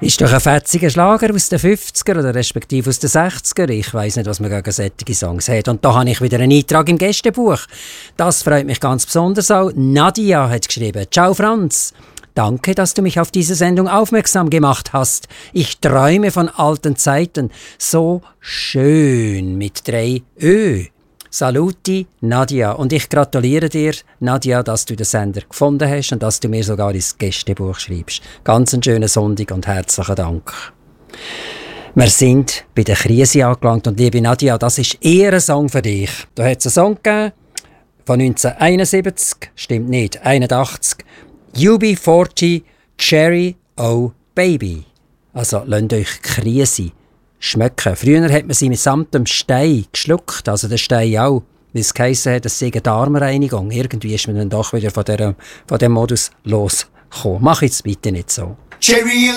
Ist doch ein fetziger Schlager aus den 50er oder respektive aus den 60er. Ich weiss nicht, was man gegen solche Songs hat. Und da habe ich wieder einen Eintrag im Gästebuch. Das freut mich ganz besonders auch. Nadia hat geschrieben: Ciao Franz. Danke, dass du mich auf diese Sendung aufmerksam gemacht hast. Ich träume von alten Zeiten. So schön mit 3 Ö. Saluti, Nadia. Und ich gratuliere dir, Nadia, dass du den Sender gefunden hast und dass du mir sogar ins Gästebuch schreibst. Ganz einen schönen Sonntag und herzlichen Dank. Wir sind bei der Krise angelangt und liebe Nadia, das ist eher ein Song für dich. Da hat es einen Song gegeben von 1971, stimmt nicht, 81. UB40, Cherry, oh Baby. Also, lasst euch Krise schmecken. Früher hat man sie mitsamt dem Stein geschluckt, also der Stein auch, weil es geheissen hat, es sei eine Darmreinigung. Irgendwie ist man dann doch wieder von dem Modus losgekommen. Mach jetzt bitte nicht so. Cherry